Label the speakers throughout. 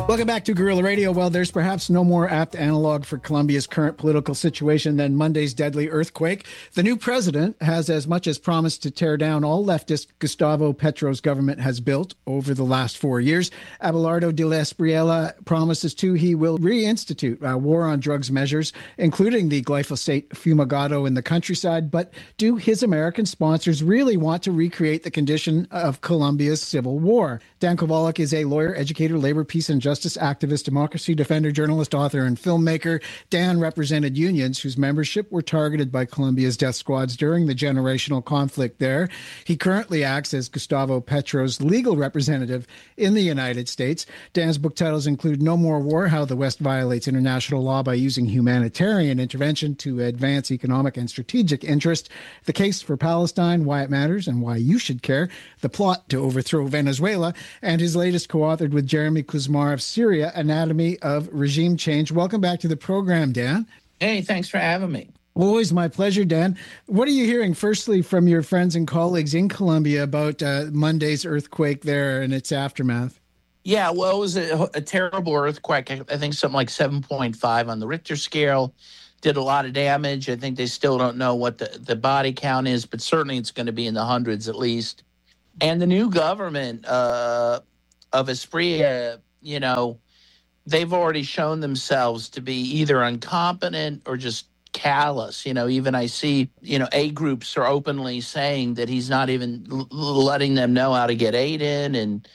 Speaker 1: Welcome back to Guerrilla Radio. Well, there's perhaps no more apt analog for Colombia's current political situation than Monday's deadly earthquake. The new president has as much as promised to tear down all leftist Gustavo Petro's government has built over the last 4 years. Abelardo de la Espriella promises, too, he will reinstitute war on drugs measures, including the glyphosate fumigado in the countryside. But do his American sponsors really want to recreate the condition of Colombia's civil war? Dan Kovalik is a lawyer, educator, labor, peace, and justice activist, democracy defender, journalist, author, and filmmaker. Dan represented unions whose membership were targeted by Colombia's death squads during the generational conflict there. He currently acts as Gustavo Petro's legal representative in the United States. Dan's book titles include No More War, How the West Violates International Law by Using Humanitarian Intervention to Advance Economic and Strategic Interest, The Case for Palestine, Why It Matters and Why You Should Care, The Plot to Overthrow Venezuela, and his latest co-authored with Jeremy Kuzmar of Syria, Anatomy of Regime Change. Welcome back to the program, Dan.
Speaker 2: Hey, thanks for having me.
Speaker 1: Always my pleasure, Dan. What are you hearing, firstly, from your friends and colleagues in Colombia about Monday's earthquake there and its aftermath?
Speaker 2: Yeah, well, it was a terrible earthquake. I think something like 7.5 on the Richter scale. Did a lot of damage. I think they still don't know what the body count is, but certainly it's going to be in the hundreds at least. And the new government of Espriella, you know, they've already shown themselves to be either incompetent or just callous. You know, even I see, you know, aid groups are openly saying that he's not even letting them know how to get aid in.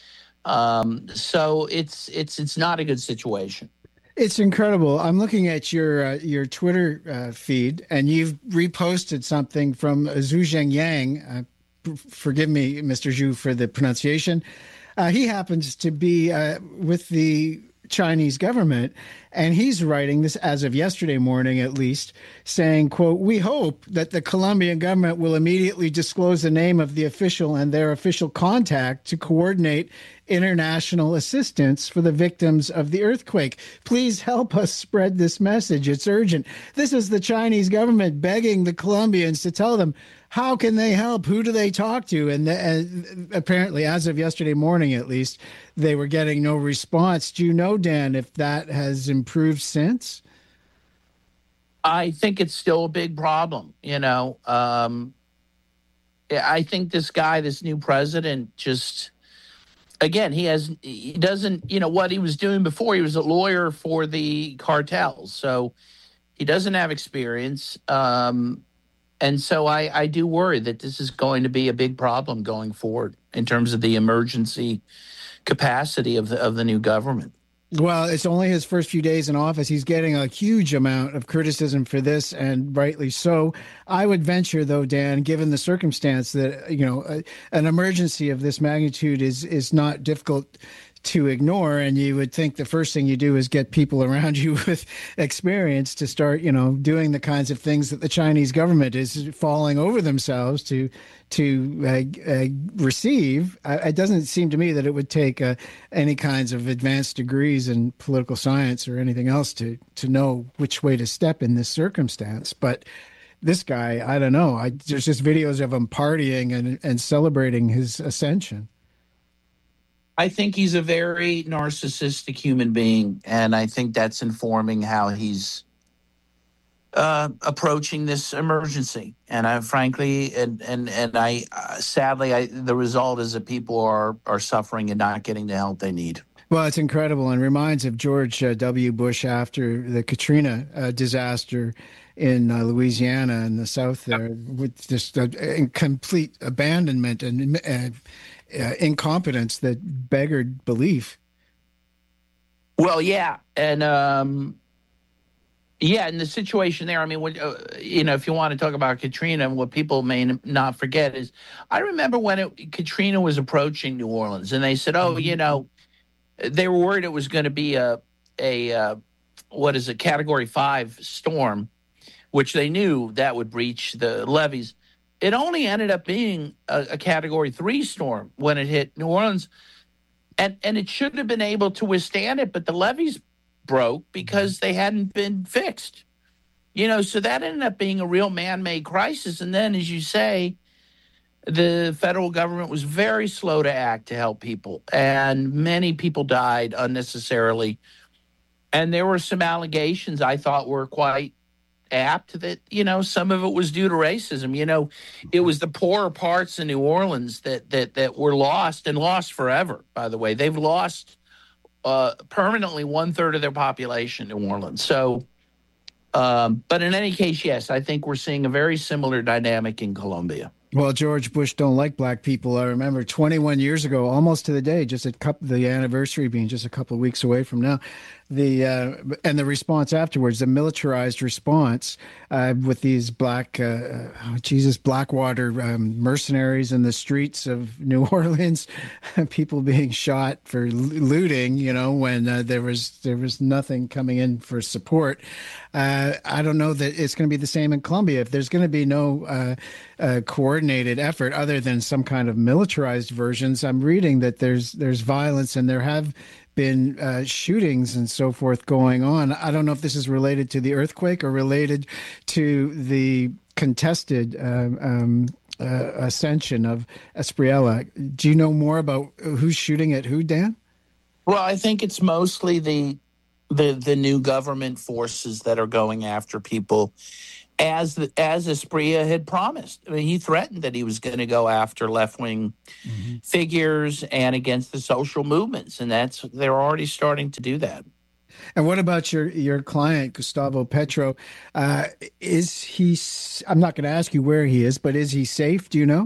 Speaker 2: And so it's not a good situation.
Speaker 1: It's incredible. I'm looking at your Twitter feed, and you've reposted something from Zhu Zhengyang. Forgive me, Mr. Zhu, for the pronunciation. He happens to be with the Chinese government, and he's writing this as of yesterday morning, at least, saying, quote, "We hope that the Colombian government will immediately disclose the name of the official and their official contact to coordinate international assistance for the victims of the earthquake. Please help us spread this message. It's urgent." This is the Chinese government begging the Colombians to tell them, how can they help? Who do they talk to? And apparently, as of yesterday morning, at least, they were getting no response. Do you know, Dan, if that has improved since?
Speaker 2: I think it's still a big problem. You know, I think this new president, just, again, he doesn't, you know, what he was doing before, he was a lawyer for the cartels. So he doesn't have experience. And so I do worry that this is going to be a big problem going forward in terms of the emergency capacity of the new government.
Speaker 1: Well, it's only his first few days in office. He's getting a huge amount of criticism for this, and rightly so. I would venture, though, Dan, given the circumstance that, you know, an emergency of this magnitude is not difficult to ignore, and you would think the first thing you do is get people around you with experience to start, you know, doing the kinds of things that the Chinese government is falling over themselves to receive. It doesn't seem to me that it would take any kinds of advanced degrees in political science or anything else to know which way to step in this circumstance. But this guy, I don't know. There's just videos of him partying and celebrating his ascension.
Speaker 2: I think he's a very narcissistic human being, and I think that's informing how he's approaching this emergency. And I frankly, sadly, the result is that people are suffering and not getting the help they need.
Speaker 1: Well, it's incredible and reminds of George W. Bush after the Katrina disaster in Louisiana in the South there, with just complete abandonment and incompetence that beggared belief.
Speaker 2: Well, yeah. And, in the situation there, I mean, you know, if you want to talk about Katrina, what people may not forget is, I remember when Katrina was approaching New Orleans, and they said, you know, they were worried it was going to be a Category 5 storm, which they knew that would breach the levees. It only ended up being a Category 3 storm when it hit New Orleans. And it should have been able to withstand it, but the levees broke because they hadn't been fixed. You know, so that ended up being a real man-made crisis. And then, as you say, the federal government was very slow to act to help people, and many people died unnecessarily. And there were some allegations I thought were quite apt that, some of it was due to racism. It was the poorer parts of New Orleans that were lost, and lost forever, by the way. They've lost permanently one-third of their population, New Orleans. So, but in any case, yes, I think we're seeing a very similar dynamic in Colombia.
Speaker 1: Well, George Bush don't like black people. I remember 21 years ago, almost to the day, just the anniversary being just a couple of weeks away from now, and the response afterwards, the militarized response with these Blackwater mercenaries in the streets of New Orleans, people being shot for looting. When there was nothing coming in for support. I don't know that it's going to be the same in Colombia. If there's going to be no coordinated effort other than some kind of militarized versions, I'm reading that there's violence and there have been shootings and so forth going on. I don't know if this is related to the earthquake or related to the contested ascension of Espriella. Do you know more about who's shooting at who, Dan?
Speaker 2: Well, I think it's mostly the new government forces that are going after people, as Espriella had promised. I mean, he threatened that he was going to go after left-wing figures and against the social movements, and they're already starting to do that.
Speaker 1: And what about your client, Gustavo Petro? Is he? I'm not going to ask you where he is, but is he safe? Do you know?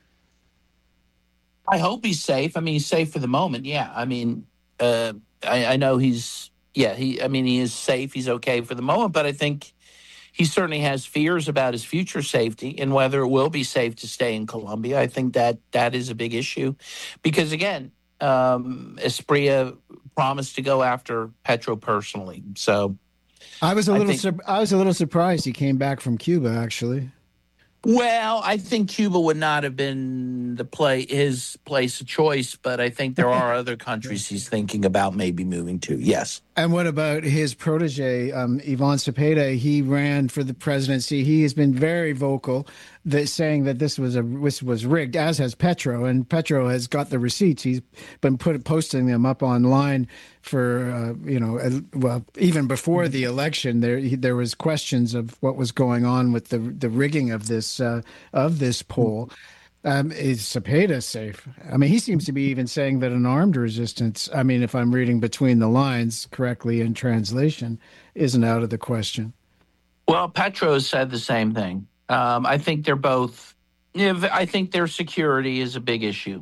Speaker 2: I hope he's safe. I mean, he's safe for the moment. Yeah. I mean, I know he's. Yeah. He is safe. He's okay for the moment, but I think he certainly has fears about his future safety and whether it will be safe to stay in Colombia. I think that is a big issue because, again, Espriella promised to go after Petro personally. So
Speaker 1: I was a little surprised he came back from Cuba, actually.
Speaker 2: Well, I think Cuba would not have been his place of choice, but I think there are other countries he's thinking about maybe moving to. Yes.
Speaker 1: And what about his protege, Ivan Cepeda? He ran for the presidency. He has been very vocal, saying that this was rigged, as has Petro, and Petro has got the receipts. He's been posting them up online for even before the election. There was questions of what was going on with the rigging of this poll. Is Cepeda safe? I mean, he seems to be even saying that an armed resistance, I mean, if I'm reading between the lines correctly in translation, isn't out of the question.
Speaker 2: Well, Petro said the same thing. I think they're both. I think their security is a big issue.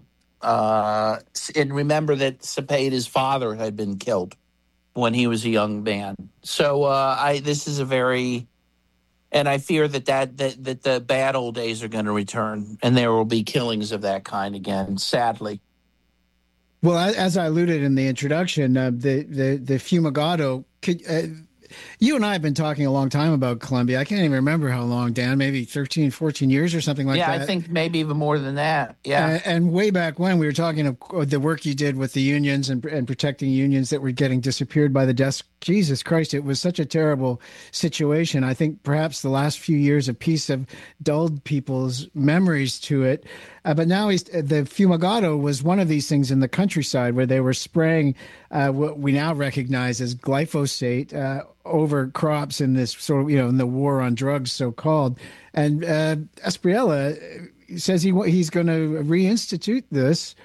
Speaker 2: And remember that Cepeda's father had been killed when he was a young man. So this is a very. And I fear that the bad old days are going to return, and there will be killings of that kind again, sadly.
Speaker 1: Well, as I alluded in the introduction, the Fumigado. You and I have been talking a long time about Colombia. I can't even remember how long, Dan, maybe 13, 14 years or something like that.
Speaker 2: Yeah, I think maybe even more than that. Yeah.
Speaker 1: And way back when we were talking of the work you did with the unions and protecting unions that were getting disappeared by the desk. Jesus Christ, it was such a terrible situation. I think perhaps the last few years of peace have dulled people's memories to it. But now the Fumigado was one of these things in the countryside where they were spraying what we now recognize as glyphosate over crops in this sort of, in the war on drugs, so-called. And Espriella says he's going to reinstitute this.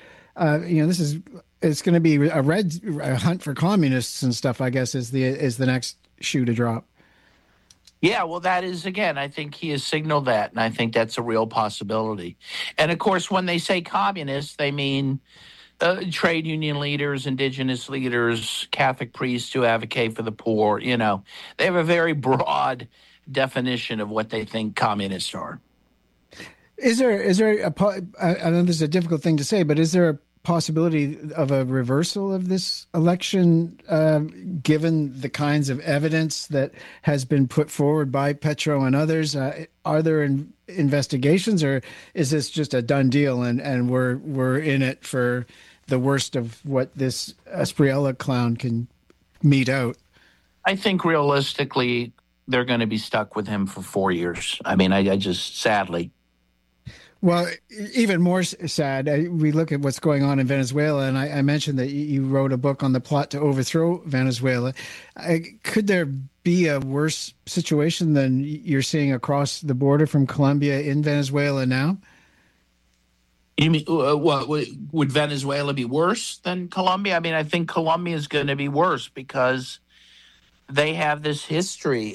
Speaker 1: It's going to be a hunt for communists and stuff, I guess, is the next shoe to drop.
Speaker 2: Yeah, well, that is, again, I think he has signaled that, and I think that's a real possibility. And, of course, when they say communists, they mean trade union leaders, indigenous leaders, Catholic priests who advocate for the poor. They have a very broad definition of what they think communists are.
Speaker 1: Is there I know this is a difficult thing to say, but is there a possibility of a reversal of this election, given the kinds of evidence that has been put forward by Petro and others? Are there investigations, or is this just a done deal and we're in it for the worst of what this Espriella clown can mete out?
Speaker 2: I think realistically, they're going to be stuck with him for 4 years. I mean, I just sadly.
Speaker 1: Well, even more sad, we look at what's going on in Venezuela, and I mentioned that you wrote a book on the plot to overthrow Venezuela. Could there be a worse situation than you're seeing across the border from Colombia in Venezuela now?
Speaker 2: You mean what would Venezuela be worse than Colombia? I mean, I think Colombia is going to be worse because they have this history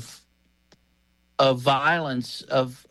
Speaker 2: of violence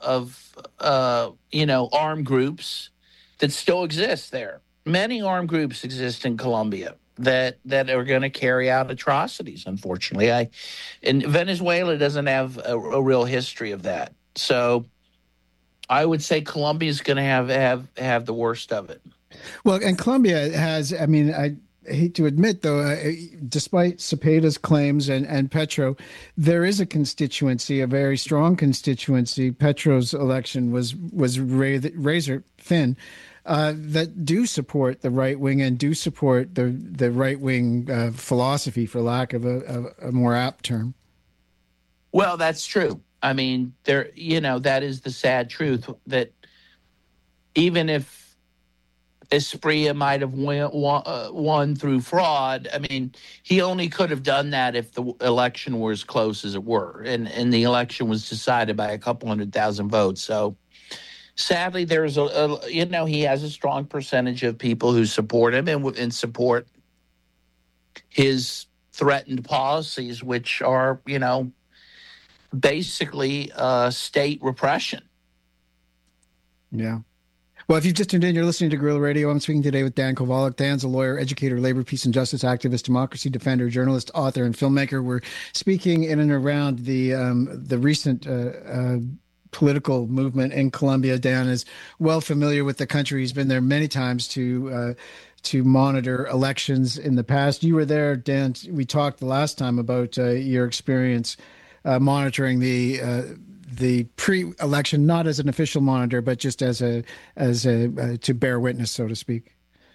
Speaker 2: of armed groups that still exist there. Many armed groups exist in Colombia that are going to carry out atrocities. Unfortunately, and Venezuela doesn't have a real history of that. So I would say Colombia is going to have the worst of it.
Speaker 1: Well, and Colombia has, I mean, I hate to admit, though, despite Cepeda's claims and Petro, there is a constituency, a very strong constituency. Petro's election was razor thin. That do support the right wing and do support the right wing philosophy, for lack of a more apt term.
Speaker 2: Well, that's true. I mean, that is the sad truth that even if Espriella might have won through fraud, I mean, he only could have done that if the election were as close as it were, and the election was decided by a couple 100,000 votes. So sadly, there's he has a strong percentage of people who support him and support his threatened policies, which are, basically state repression.
Speaker 1: Yeah. Well, if you've just tuned in, you're listening to Guerrilla Radio. I'm speaking today with Dan Kovalik. Dan's a lawyer, educator, labor, peace, and justice activist, democracy defender, journalist, author, and filmmaker. We're speaking in and around the recent political movement in Colombia. Dan is well familiar with the country. He's been there many times to monitor elections in the past. You were there, Dan. We talked the last time about your experience monitoring the pre-election, not as an official monitor, but just as a to bear witness, so to speak.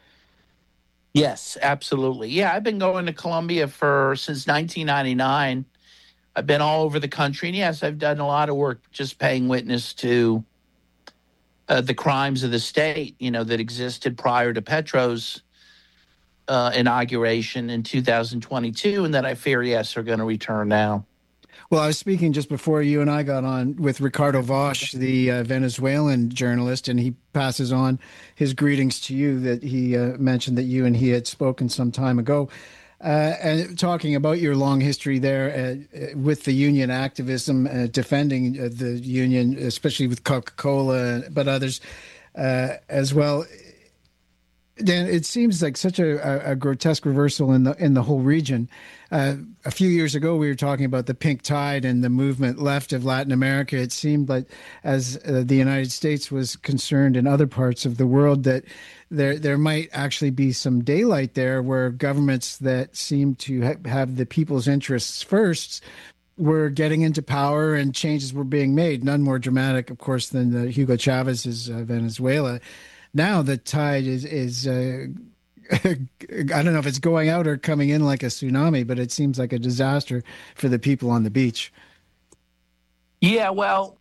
Speaker 2: Yes, absolutely. Yeah, I've been going to Colombia since 1999. I've been all over the country, and yes, I've done a lot of work just paying witness to the crimes of the state, that existed prior to Petro's inauguration in 2022, and that I fear, yes, are going to return now.
Speaker 1: Well, I was speaking just before you and I got on with Ricardo Vosch, the Venezuelan journalist, and he passes on his greetings to you, that he mentioned that you and he had spoken some time ago. And talking about your long history there with the union activism, defending the union, especially with Coca-Cola, but others as well. Dan, it seems like such a grotesque reversal in the whole region. A few years ago, we were talking about the pink tide and the movement left of Latin America. It seemed like, as the United States was concerned in other parts of the world, that there might actually be some daylight there, where governments that seem to have the people's interests first were getting into power and changes were being made. None more dramatic, of course, than Hugo Chavez's Venezuela. Now the tide is I don't know if it's going out or coming in like a tsunami, but it seems like a disaster for the people on the beach.
Speaker 2: Yeah, well,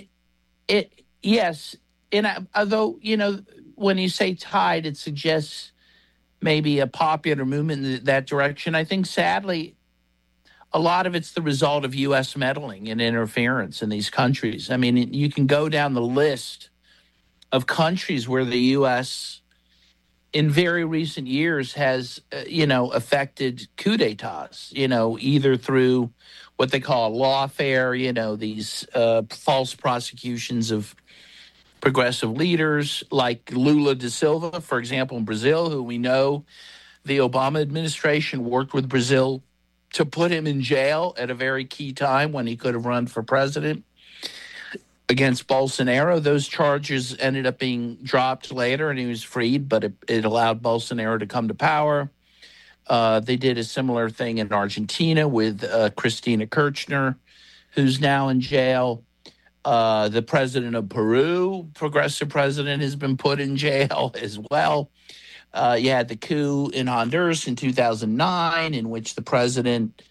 Speaker 2: yes. And although, when you say tide, it suggests maybe a popular movement in that direction. I think, sadly, a lot of it's the result of U.S. meddling and interference in these countries. I mean, you can go down the list of countries where the U.S. in very recent years has, affected coup d'etats, either through what they call lawfare, these false prosecutions of progressive leaders like Lula da Silva, for example, in Brazil, who we know the Obama administration worked with Brazil to put him in jail at a very key time when he could have run for president against Bolsonaro. Those charges ended up being dropped later, and he was freed, but it allowed Bolsonaro to come to power. They did a similar thing in Argentina with Cristina Kirchner, who's now in jail. The president of Peru, progressive president, has been put in jail as well. You had the coup in Honduras in 2009, in which the president,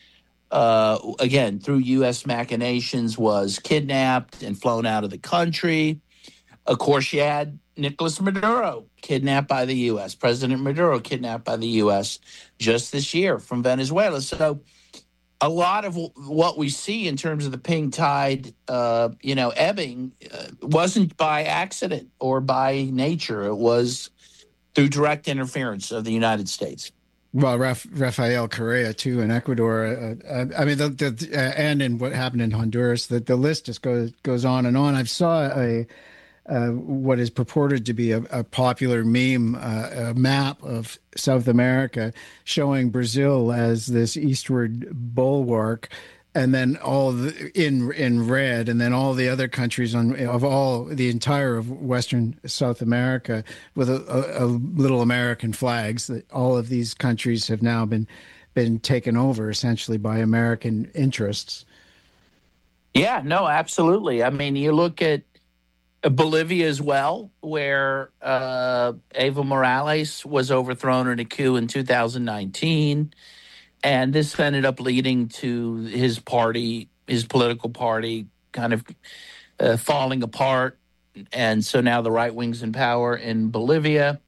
Speaker 2: again, through U.S. machinations, was kidnapped and flown out of the country. Of course, you had Nicolas Maduro kidnapped by the U.S., President Maduro kidnapped by the U.S. just this year from Venezuela. So a lot of what we see in terms of the pink tide, ebbing, wasn't by accident or by nature. It was through direct interference of the United States.
Speaker 1: Well, Rafael Correa too in Ecuador. I mean, and in what happened in Honduras, the list just goes on and on. I saw what is purported to be a popular meme, a map of South America showing Brazil as this eastward bulwark, and then in red, and then all the other countries the entire of Western South America with a little American flags. That all of these countries have now been taken over essentially by American interests.
Speaker 2: Yeah, no, absolutely. I mean, you look at Bolivia as well, where Evo Morales was overthrown in a coup in 2019. And this ended up leading to his political party, kind of falling apart. And so now the right wing's in power in Bolivia.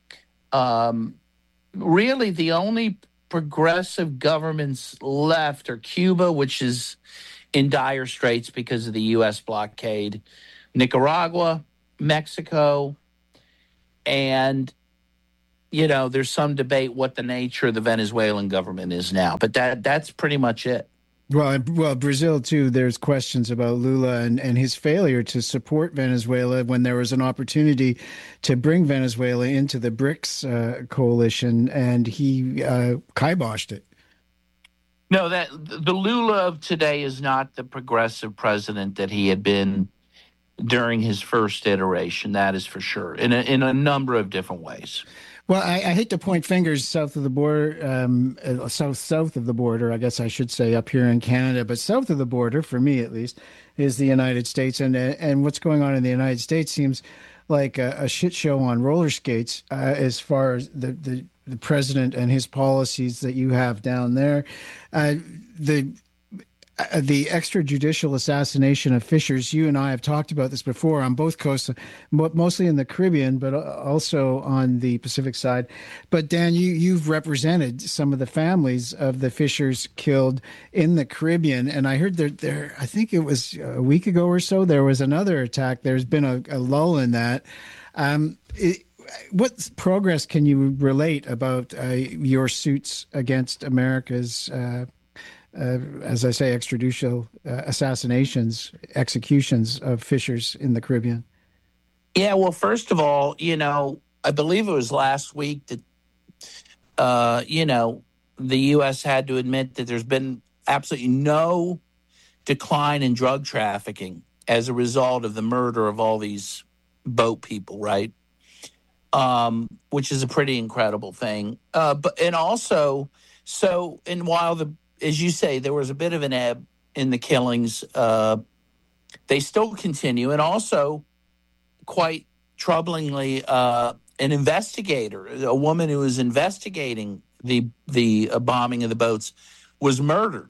Speaker 2: Really, the only progressive governments left are Cuba, which is in dire straits because of the U.S. blockade, Nicaragua, Mexico, and there's some debate what the nature of the Venezuelan government is now, but that's pretty much it.
Speaker 1: Well, Brazil too. There's questions about Lula and his failure to support Venezuela when there was an opportunity to bring Venezuela into the BRICS coalition, and he kiboshed it.
Speaker 2: No, that the Lula of today is not the progressive president that he had been during his first iteration. That is for sure, in a number of different ways.
Speaker 1: Well, I hate to point fingers south of the border, south of the border, I guess I should say, up here in Canada, but south of the border, for me at least, is the United States, and what's going on in the United States seems like a shit show on roller skates as far as the president and his policies that you have down there. The extrajudicial assassination of fishers, you and I have talked about this before on both coasts, mostly in the Caribbean, but also on the Pacific side. But Dan, you've represented some of the families of the fishers killed in the Caribbean. And I heard there, I think it was a week ago or so, there was another attack. There's been a lull in that. What progress can you relate about your suits against America's as I say, extrajudicial assassinations, executions of fishers in the Caribbean?
Speaker 2: Yeah, well, first of all, I believe it was last week that, the U.S. had to admit that there's been absolutely no decline in drug trafficking as a result of the murder of all these boat people, right? Which is a pretty incredible thing. While as you say, there was a bit of an ebb in the killings, they still continue. And also, quite troublingly, an investigator, a woman who was investigating the bombing of the boats, was murdered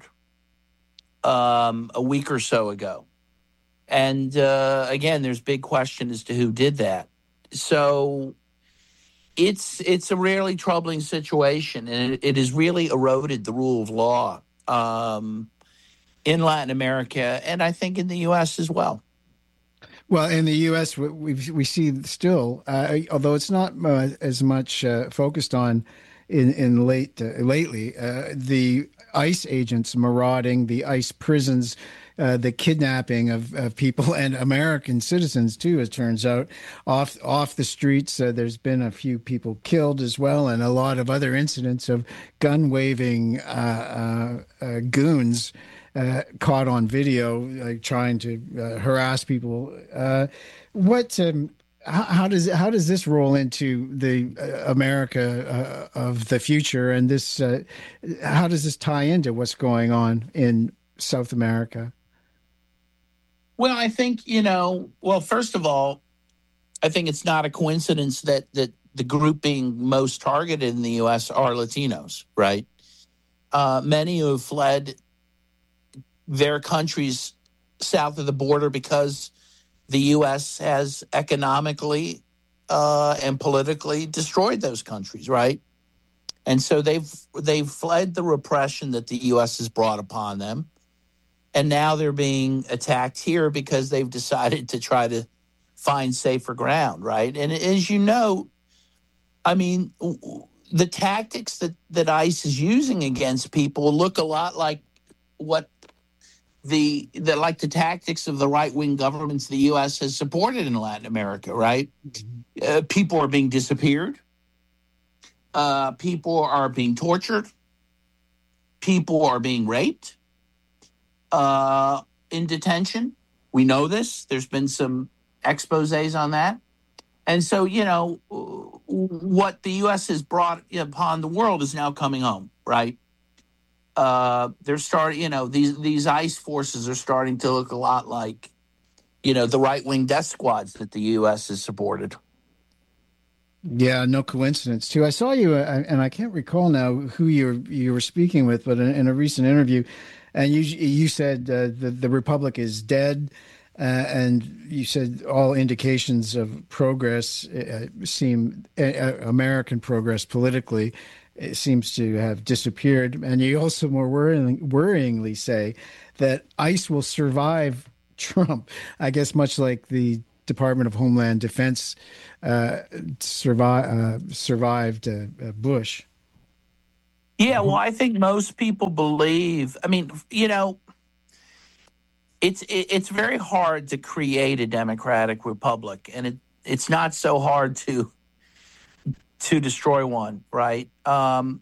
Speaker 2: a week or so ago. And again, there's big question as to who did that. So it's a really troubling situation, and it has really eroded the rule of law in Latin America, and I think in the U.S. as well.
Speaker 1: Well, in the U.S., we see still, although it's not as much focused on lately, the ICE agents marauding the ICE prisons, the kidnapping of people and American citizens too, as turns out, off the streets. There's been a few people killed as well, and a lot of other incidents of gun waving goons caught on video, like trying to harass people. How does this roll into the America of the future, and this how does this tie into what's going on in South America?
Speaker 2: Well, I think, first of all, I think it's not a coincidence that the group being most targeted in the U.S. are Latinos, right? Many who have fled their countries south of the border because the U.S. has economically and politically destroyed those countries, right? And so they've fled the repression that the U.S. has brought upon them, and now they're being attacked here because they've decided to try to find safer ground, right? And as you know, I mean, the tactics that ICE is using against people look a lot like what the tactics of the right-wing governments the U.S. has supported in Latin America, right? People are being disappeared. People are being tortured. People are being raped in detention. We know this. There's been some exposés on that. And so, you know, what the U.S. has brought upon the world is now coming home, right? They're starting, you know, these ICE forces are starting to look a lot like, you know, the right-wing death squads that the U.S. has supported.
Speaker 1: Yeah, no coincidence, too. I saw you, and I can't recall now who you were speaking with, but in a recent interview, and you said the republic is dead, and you said all indications of progress seem American progress politically. It seems to have disappeared. And you also more worryingly say that ICE will survive Trump, I guess, much like the Department of Homeland Defense survived Bush.
Speaker 2: Yeah, well, I think most people believe, I mean, you know, it's very hard to create a democratic republic, and it's not so hard to destroy one, right? And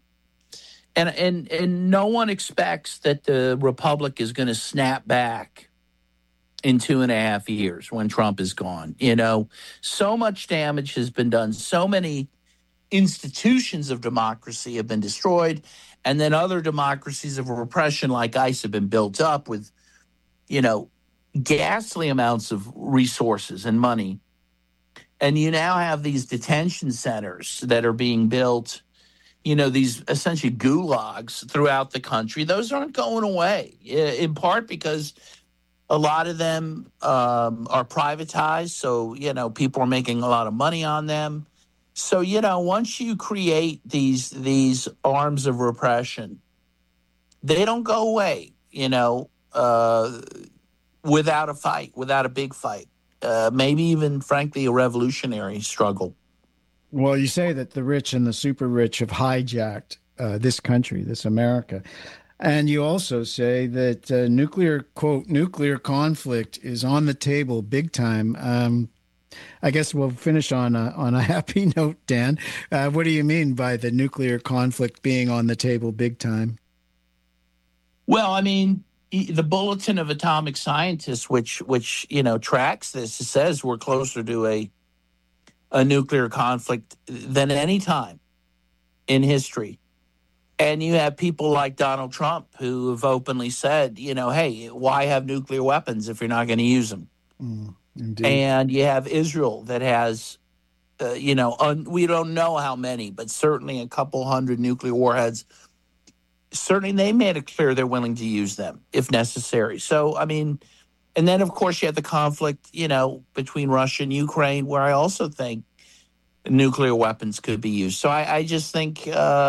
Speaker 2: no one expects that the republic is going to snap back in 2.5 years when Trump is gone. You know, so much damage has been done. So many institutions of democracy have been destroyed, and then other democracies of repression like ICE have been built up with, you know, ghastly amounts of resources and money. And you now have these detention centers that are being built, you know, these essentially gulags throughout the country. Those aren't going away, in part because a lot of them are privatized. So, you know, people are making a lot of money on them. So, you know, once you create these arms of repression, they don't go away, you know, without a fight, without a big fight. Maybe even, frankly, a revolutionary struggle.
Speaker 1: Well, you say that the rich and the super rich have hijacked this country, this America. And you also say that nuclear conflict is on the table big time. I guess we'll finish on a happy note, Dan. What do you mean by the nuclear conflict being on the table big time?
Speaker 2: Well, I mean, the Bulletin of Atomic Scientists, which you know tracks this, says we're closer to a nuclear conflict than any time in history. And you have people like Donald Trump who have openly said, you know, hey, why have nuclear weapons if you're not going to use them?
Speaker 1: Indeed.
Speaker 2: And you have Israel that has, you know, we don't know how many, but certainly a couple hundred nuclear warheads. Certainly they made it clear they're willing to use them if necessary. So, I mean, and then, of course, you have the conflict, you know, between Russia and Ukraine, where I also think nuclear weapons could be used. So I just think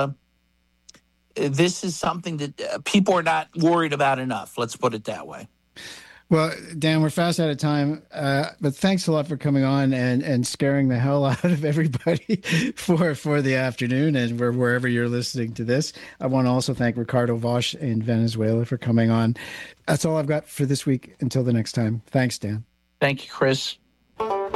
Speaker 2: this is something that people are not worried about enough. Let's put it that way.
Speaker 1: Well, Dan, we're fast out of time, but thanks a lot for coming on and scaring the hell out of everybody for the afternoon and wherever you're listening to this. I want to also thank Ricardo Vosch in Venezuela for coming on. That's all I've got for this week. Until the next time. Thanks, Dan.
Speaker 2: Thank you, Chris.